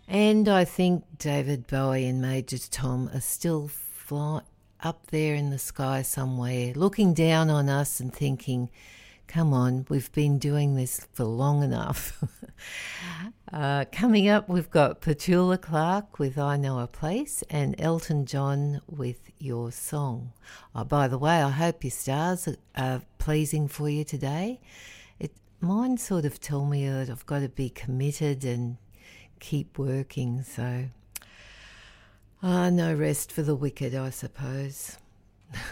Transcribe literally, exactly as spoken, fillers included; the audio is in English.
And I think David Bowie and Major Tom are still fly- up there in the sky somewhere, looking down on us and thinking, come on, we've been doing this for long enough. uh, coming up, we've got Petula Clark with I Know a Place and Elton John with Your Song. Oh, by the way, I hope your stars are, are pleasing for you today. It Mine sort of tell me that I've got to be committed and keep working, so uh, no rest for the wicked, I suppose.